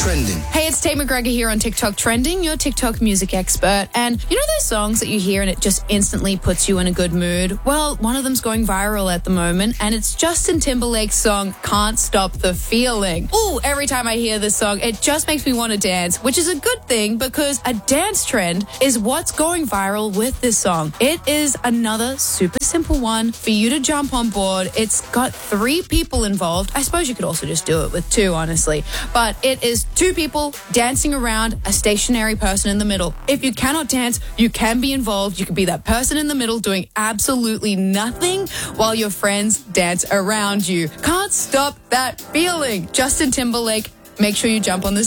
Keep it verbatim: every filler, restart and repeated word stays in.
Trending. Hey, it's Tate McGregor here on TikTok Trending, your TikTok music expert. And you know those songs that you hear and it just instantly puts you in a good mood? Well, one of them's going viral at the moment, and it's Justin Timberlake's song, Can't Stop the Feeling. Ooh, every time I hear this song, it just makes me want to dance, which is a good thing because a dance trend is what's going viral with this song. It is another super simple one for you to jump on board. It's got three people involved. I suppose you could also just do it with two, honestly. But it is two people dancing around a stationary person in the middle. If you cannot dance, you can be involved. You could be that person in the middle doing absolutely nothing while your friends dance around you. Can't stop that feeling. Justin Timberlake, make sure you jump on this